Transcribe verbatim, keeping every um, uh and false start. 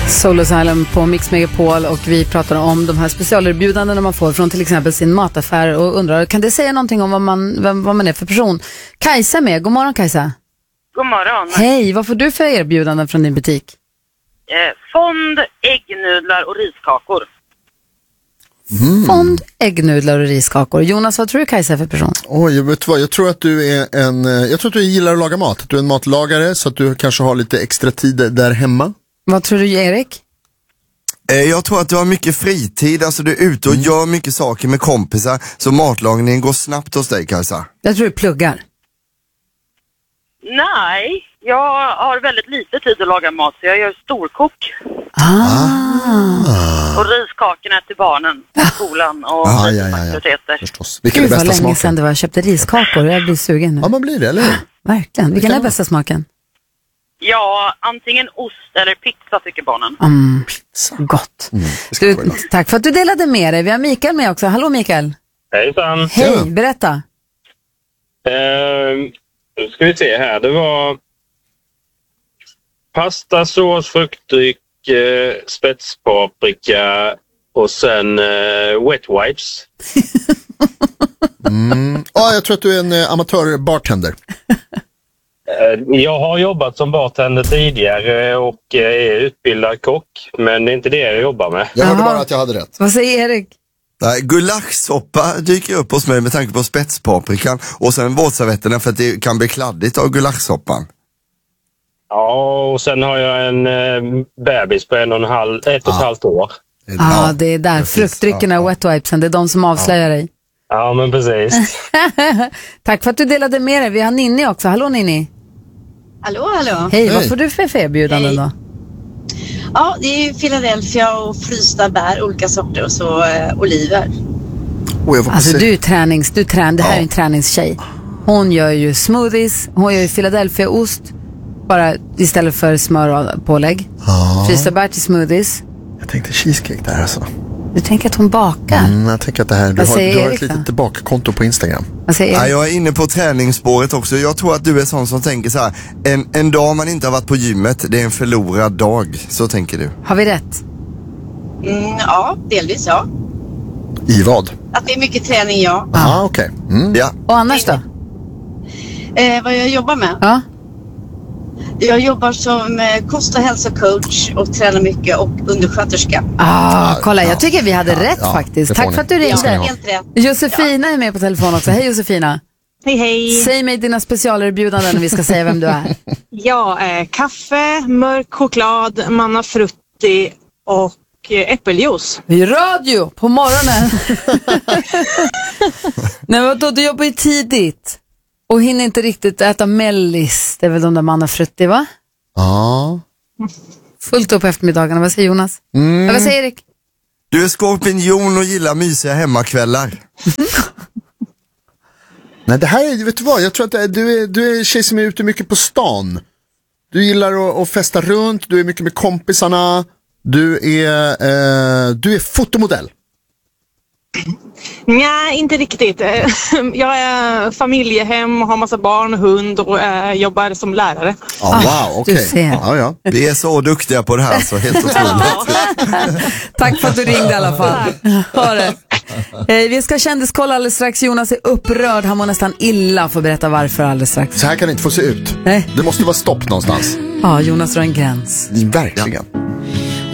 Soul Asylum på Mix Megapol och vi pratar om de här specialerbjudandena man får från till exempel sin mataffär och undrar, kan det säga någonting om vad man, vem, vad man är för person? Kajsa är med, god morgon Kajsa. God morgon. Hej, vad får du för erbjudanden från din butik? Eh, fond, äggnudlar och riskakor. Mm. Fond, äggnudlar och riskakor. Jonas, vad tror du Kajsa är för person? Oj, jag vet vad, jag tror att du är en, jag tror att du gillar att laga mat. Att du är en matlagare så att du kanske har lite extra tid där hemma. Vad tror du Erik? Jag tror att du har mycket fritid, alltså du är ute och mm. gör mycket saker med kompisar, så matlagningen går snabbt hos dig, Kajsa. Jag tror du pluggar. Nej, jag har väldigt lite tid att laga mat så jag gör storkok. Ah. Och riskakorna till barnen i skolan och ah, ja, ja, ja. Förstås. Vilken Gud, är bästa vad länge smaken? sedan det var jag köpte riskakor. Jag blir sugen nu. Ja, man blir det, eller hur? Verkligen. Vilken är bästa smaken? Ja, antingen ost eller pizza tycker barnen. Mm, gott. Mm, du, tack för att du delade med dig. Vi har Mikael med också. Hallå Mikael. Hejsan. Hej, berätta. Uh, nu ska vi se här. Det var pasta, sås, fruktdryck, uh, spetspaprika och sen uh, wet wipes. mm. Ja, jag tror att du är en uh, amatör-bartender. Jag har jobbat som bartender tidigare och är utbildad kock, men det är inte det jag jobbar med. Jag hörde bara att jag hade rätt. Vad säger Erik? Nej, gulaschsoppa dyker upp hos mig med tanke på spetspaprikan och sen våtservetterna för att det kan bli kladdigt av gulaschsoppan. Ja, och sen har jag en eh, bebis på en och en halv, ett och ett ah. halvt år. Ja, ah, det är där. Precis. Fruktdryckerna och ah, wet wipesen, det är de som avslöjar ah. dig. Ja, men precis. Tack för att du delade med dig. Vi har Ninni också. Hallå Ninni. Hallå, hallå. Hej, vad får du för erbjudanden då? Ja, det är Philadelphia och frysta bär, olika sorter och så eh, oliver. Oh, jag får alltså se. du är tränings, du trän, det här ja. är en träningstjej. Hon gör ju smoothies, hon gör ju Philadelphia-ost bara istället för smör och pålägg. Ja. Frysta bär till smoothies. Jag tänkte cheesecake där alltså. Du tänker att hon bakar? Mm, jag tänker att det här, du har, du har ett litet bakkonto på Instagram. Ja, jag är inne på träningsspåret också. Jag tror att du är sån som tänker så här: en, en dag man inte har varit på gymmet, det är en förlorad dag. Så tänker du. Har vi rätt? Mm, ja, delvis ja. I vad? Att det är mycket träning, ja. Ja, ah, okej. Okay. Mm. Ja. Och annars då? Eh, vad jag jobbar med? Ja. Jag jobbar som kost- och hälsocoach och tränar mycket och undersköterska. Ah, kolla, jag tycker vi hade ja, rätt ja, faktiskt. Tack för att du ringde. Ja, helt rätt. Josefina ja. är med på telefon också. Hej Josefina. Hej hej. Säg mig dina specialerbjudanden när vi ska säga vem du är. Ja, eh, kaffe, mörk choklad, manna frutti och eh, äppeljuice. I radio på morgonen. Nej, vadå, du jobbar ju tidigt. Och hinner inte riktigt äta mellis. Det är väl de där manna frutti, va? Ja. Fullt upp på eftermiddagarna. Vad säger Jonas? Mm. Ja, vad säger Erik? Du är skorpion och gillar mysiga hemmakvällar. Nej, det här är, vet du vad? Jag tror att är, du är du är en tjej som är ute mycket på stan. Du gillar att, att festa runt. Du är mycket med kompisarna. Du är, eh, du är fotomodell. Nej, inte riktigt. Jag är familjehem, har massa barn, hund och äh, jobbar som lärare. Oh, wow, okej. Okay. Ja, ja. Vi är så duktiga på det här så helt otroligt. Tack för att du ringde i alla fall. Ha det. Eh, vi ska kändiskolla alldeles strax. Jonas är upprörd. Han mår nästan illa. Får berätta varför alldeles strax. Så här kan det inte få se ut. Nej. Det måste vara stopp någonstans. Ja, Jonas drar en gräns. Verkligen. Ja.